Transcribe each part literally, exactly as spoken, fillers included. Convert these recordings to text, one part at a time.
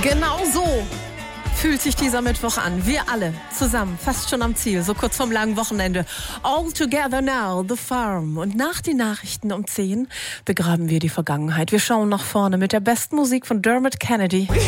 Genau so fühlt sich dieser Mittwoch an. Wir alle zusammen, fast schon am Ziel, so kurz vorm langen Wochenende. All together now, The Farm. Und nach den Nachrichten um zehn begraben wir die Vergangenheit. Wir schauen nach vorne mit der besten Musik von Dermot Kennedy. Bam!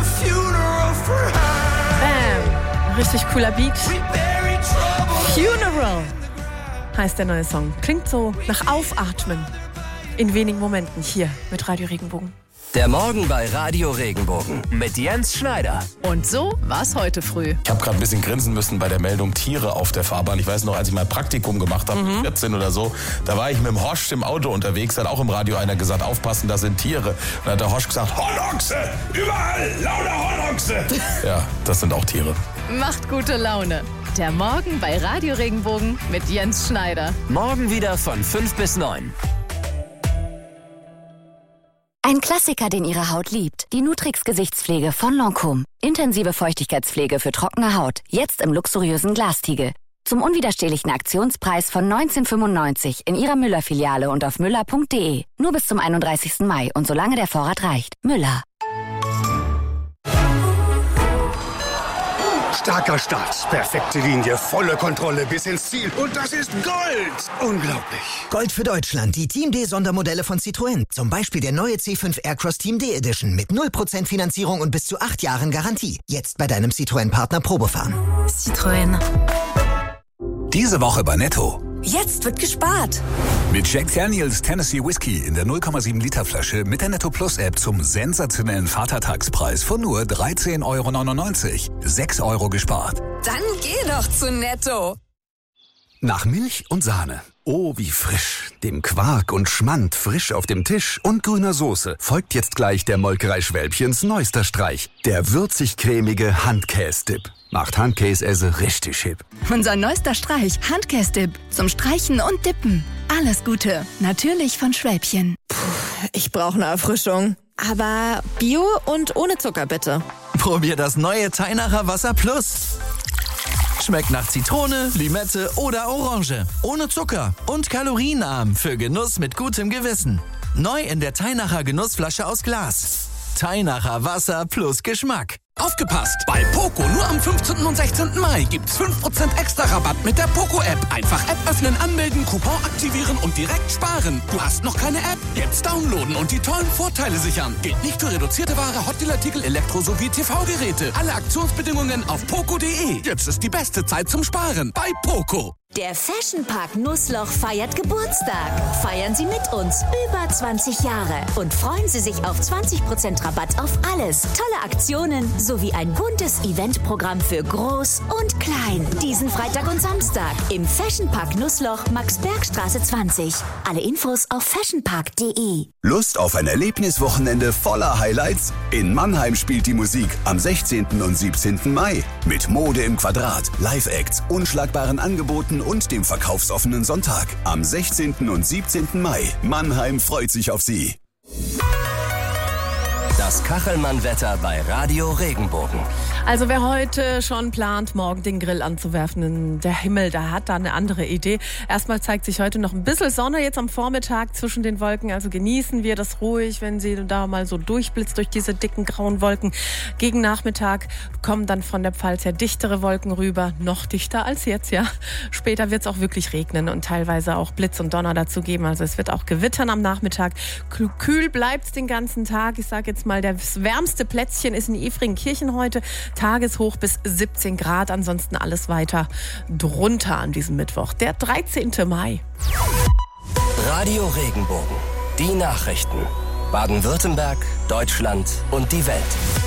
Richtig cooler Beat. Funeral heißt der neue Song. Klingt so nach Aufatmen. In wenigen Momenten hier mit Radio Regenbogen. Der Morgen bei Radio Regenbogen mit Jens Schneider. Und so war's heute früh. Ich habe gerade ein bisschen grinsen müssen bei der Meldung Tiere auf der Fahrbahn. Ich weiß noch, als ich mal Praktikum gemacht habe, mhm. vierzehn oder so, da war ich mit dem Horst im Auto unterwegs, da hat auch im Radio einer gesagt, aufpassen, das sind Tiere. Und dann hat der Horst gesagt, Hornochse, überall, lauter Hornochse. Ja, das sind auch Tiere. Macht gute Laune. Der Morgen bei Radio Regenbogen mit Jens Schneider. Morgen wieder von fünf bis neun. Ein Klassiker, den Ihre Haut liebt. Die Nutrix Gesichtspflege von Lancôme. Intensive Feuchtigkeitspflege für trockene Haut. Jetzt im luxuriösen Glastiegel. Zum unwiderstehlichen Aktionspreis von neunzehn fünfundneunzig in Ihrer Müller-Filiale und auf müller punkt de. Nur bis zum einunddreißigsten Mai und solange der Vorrat reicht. Müller. Starker Start, perfekte Linie, volle Kontrolle bis ins Ziel. Und das ist Gold! Unglaublich. Gold für Deutschland, die Team D-Sondermodelle von Citroën. Zum Beispiel der neue C fünf Aircross Team D Edition mit null Prozent Finanzierung und bis zu acht Jahren Garantie. Jetzt bei deinem Citroën-Partner Probefahren. Citroën. Diese Woche bei Netto. Jetzt wird gespart. Mit Jack Daniels Tennessee Whiskey in der null Komma sieben Liter Flasche mit der Netto Plus App zum sensationellen Vatertagspreis von nur dreizehn Euro neunundneunzig. sechs Euro gespart. Dann geh doch zu Netto. Nach Milch und Sahne. Oh, wie frisch. Dem Quark und Schmand frisch auf dem Tisch und grüner Soße folgt jetzt gleich der Molkerei Schwälbchens neuester Streich. Der würzig-cremige Handkäse-Dip. Macht Handkäse richtig hip. Unser neuester Streich, Handkäse-Dip. Zum Streichen und Dippen. Alles Gute. Natürlich von Schwälbchen. Puh, ich brauche eine Erfrischung. Aber Bio und ohne Zucker, bitte. Probier das neue Teinacher Wasser Plus. Schmeckt nach Zitrone, Limette oder Orange. Ohne Zucker und kalorienarm für Genuss mit gutem Gewissen. Neu in der Teinacher Genussflasche aus Glas. Teinacher Wasser plus Geschmack. Aufgepasst! Bei Poco nur am fünfzehnten und sechzehnten Mai gibt's fünf Prozent extra Rabatt mit der Poco-App. Einfach App öffnen, anmelden, Coupon aktivieren und direkt sparen. Du hast noch keine App? Jetzt downloaden und die tollen Vorteile sichern. Gilt nicht für reduzierte Ware, Hotdealartikel, Elektro- sowie T V-Geräte. Alle Aktionsbedingungen auf poco punkt de. Jetzt ist die beste Zeit zum Sparen bei Poco. Der Fashion Park Nussloch feiert Geburtstag. Feiern Sie mit uns über zwanzig Jahre und freuen Sie sich auf zwanzig Prozent Rabatt auf alles. Tolle Aktionen sowie ein buntes Eventprogramm für Groß und Klein. Diesen Freitag und Samstag im Fashion Park Nussloch, Maxbergstraße zwanzig. Alle Infos auf fashionpark punkt de. Lust auf ein Erlebniswochenende voller Highlights? In Mannheim spielt die Musik am sechzehnten und siebzehnten Mai. Mit Mode im Quadrat, Live-Acts, unschlagbaren Angeboten und dem verkaufsoffenen Sonntag. Am sechzehnten und siebzehnten Mai. Mannheim freut sich auf Sie. Das Kachelmann-Wetter bei Radio Regenbogen. Also wer heute schon plant, morgen den Grill anzuwerfen, der Himmel, der hat da eine andere Idee. Erstmal zeigt sich heute noch ein bisschen Sonne jetzt am Vormittag zwischen den Wolken. Also genießen wir das ruhig, wenn sie da mal so durchblitzt durch diese dicken grauen Wolken. Gegen Nachmittag kommen dann von der Pfalz her dichtere Wolken rüber. Noch dichter als jetzt, ja. Später wird es auch wirklich regnen und teilweise auch Blitz und Donner dazu geben. Also es wird auch gewittern am Nachmittag. Kühl bleibt es den ganzen Tag. Ich sage jetzt mal, das wärmste Plätzchen ist in Efringkirchen heute. Tageshoch bis siebzehn Grad, ansonsten alles weiter drunter an diesem Mittwoch, der dreizehnten Mai. Radio Regenbogen, die Nachrichten. Baden-Württemberg, Deutschland und die Welt.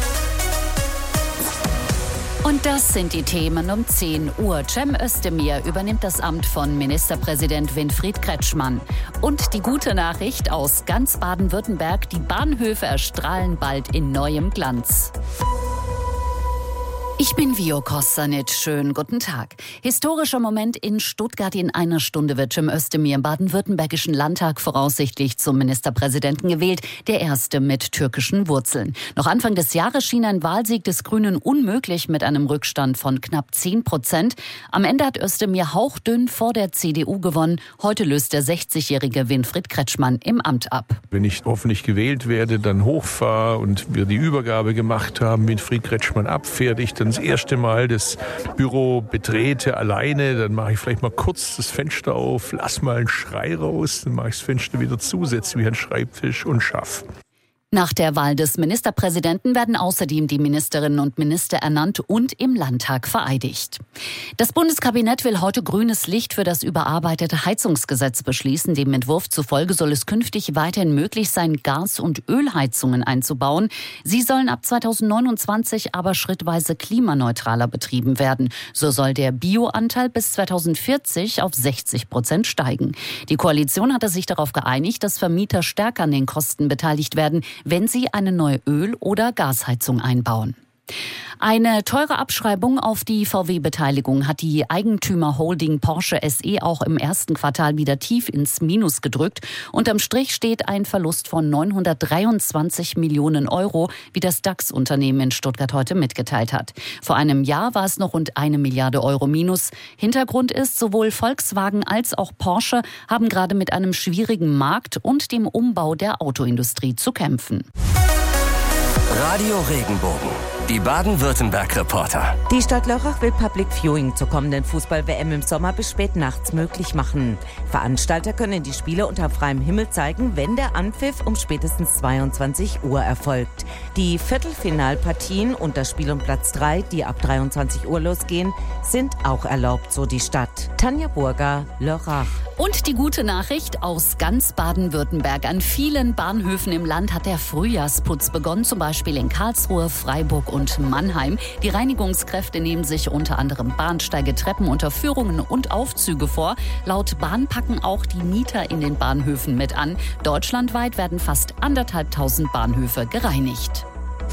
Und das sind die Themen um zehn Uhr. Cem Özdemir übernimmt das Amt von Ministerpräsident Winfried Kretschmann. Und die gute Nachricht aus ganz Baden-Württemberg, die Bahnhöfe erstrahlen bald in neuem Glanz. Ich bin Vio Kostanic. Schönen guten Tag. Historischer Moment in Stuttgart. In einer Stunde wird Cem Özdemir im baden-württembergischen Landtag voraussichtlich zum Ministerpräsidenten gewählt. Der erste mit türkischen Wurzeln. Noch Anfang des Jahres schien ein Wahlsieg des Grünen unmöglich mit einem Rückstand von knapp zehn Prozent. Am Ende hat Özdemir hauchdünn vor der C D U gewonnen. Heute löst der sechzigjährige Winfried Kretschmann im Amt ab. Wenn ich hoffentlich gewählt werde, dann hochfahre und wir die Übergabe gemacht haben, Winfried Kretschmann abfertigt, dann das erste Mal das Büro betrete alleine, dann mache ich vielleicht mal kurz das Fenster auf, lass mal einen Schrei raus, dann mache ich das Fenster wieder zu, setze mich an den Schreibtisch und schaff. Nach der Wahl des Ministerpräsidenten werden außerdem die Ministerinnen und Minister ernannt und im Landtag vereidigt. Das Bundeskabinett will heute grünes Licht für das überarbeitete Heizungsgesetz beschließen. Dem Entwurf zufolge soll es künftig weiterhin möglich sein, Gas- und Ölheizungen einzubauen. Sie sollen ab zweitausendneunundzwanzig aber schrittweise klimaneutraler betrieben werden. So soll der Bioanteil bis zweitausendvierzig auf sechzig Prozent steigen. Die Koalition hatte sich darauf geeinigt, dass Vermieter stärker an den Kosten beteiligt werden, wenn sie eine neue Öl- oder Gasheizung einbauen. Eine teure Abschreibung auf die V W-Beteiligung hat die Eigentümerholding Porsche S E auch im ersten Quartal wieder tief ins Minus gedrückt. Unterm Strich steht ein Verlust von neunhundertdreiundzwanzig Millionen Euro, wie das DAX-Unternehmen in Stuttgart heute mitgeteilt hat. Vor einem Jahr war es noch rund eine Milliarde Euro Minus. Hintergrund ist, sowohl Volkswagen als auch Porsche haben gerade mit einem schwierigen Markt und dem Umbau der Autoindustrie zu kämpfen. Radio Regenbogen, die Baden-Württemberg-Reporter. Die Stadt Lörrach will Public Viewing zur kommenden Fußball-W M im Sommer bis spät nachts möglich machen. Veranstalter können die Spiele unter freiem Himmel zeigen, wenn der Anpfiff um spätestens zweiundzwanzig Uhr erfolgt. Die Viertelfinalpartien und das Spiel um Platz drei, die ab dreiundzwanzig Uhr losgehen, sind auch erlaubt, so die Stadt. Tanja Burger, Lörrach. Und die gute Nachricht aus ganz Baden-Württemberg. An vielen Bahnhöfen im Land hat der Frühjahrsputz begonnen, zum Beispiel in Karlsruhe, Freiburg und Mannheim. Die Reinigungskräfte nehmen sich unter anderem Bahnsteige, Treppen, Unterführungen und Aufzüge vor. Laut Bahn packen auch die Mieter in den Bahnhöfen mit an. Deutschlandweit werden fast anderthalbtausend Bahnhöfe gereinigt.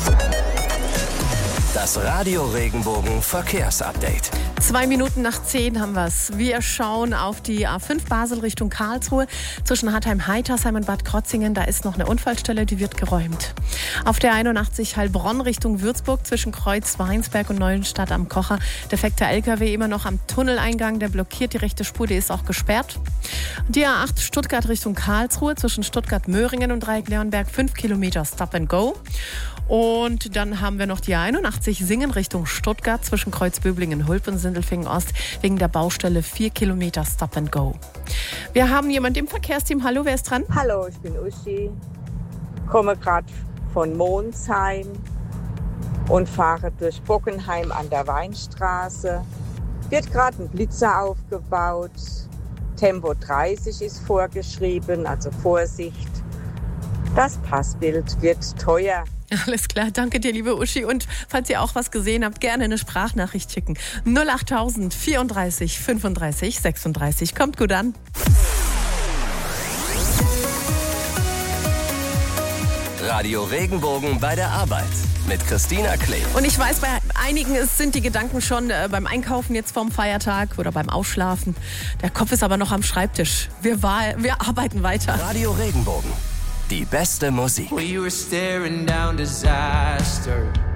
Das Radio Regenbogen Verkehrsupdate. Zwei Minuten nach zehn haben wir es. Wir schauen auf die A fünf Basel Richtung Karlsruhe. Zwischen Hartheim-Heitersheim und Bad Krotzingen, da ist noch eine Unfallstelle, die wird geräumt. Auf der einundachtzig Heilbronn Richtung Würzburg zwischen Kreuz-Weinsberg und Neuenstadt am Kocher. Defekter L K W immer noch am Tunneleingang, der blockiert die rechte Spur, die ist auch gesperrt. Die A acht Stuttgart Richtung Karlsruhe zwischen Stuttgart-Möhringen und Dreieck-Leonberg fünf Kilometer Stop and Go. Und dann haben wir noch die A einundachtzig Singen Richtung Stuttgart zwischen Kreuzböblingen, Hulp und Sindelfingen Ost wegen der Baustelle vier Kilometer Stop and Go. Wir haben jemanden im Verkehrsteam. Hallo, wer ist dran? Hallo, ich bin Uschi, komme gerade von Monsheim und fahre durch Bockenheim an der Weinstraße. Wird gerade ein Blitzer aufgebaut. Tempo dreißig ist vorgeschrieben, also Vorsicht. Das Passbild wird teuer. Alles klar, danke dir, liebe Uschi. Und falls ihr auch was gesehen habt, gerne eine Sprachnachricht schicken. null achttausend vierunddreißig fünfunddreißig sechsunddreißig. Kommt gut an. Radio Regenbogen bei der Arbeit mit Christina Klee. Und ich weiß, bei einigen sind die Gedanken schon äh, beim Einkaufen jetzt vorm Feiertag oder beim Ausschlafen. Der Kopf ist aber noch am Schreibtisch. Wir, war, wir arbeiten weiter. Radio Regenbogen. Die beste Musik. We were staring down disaster.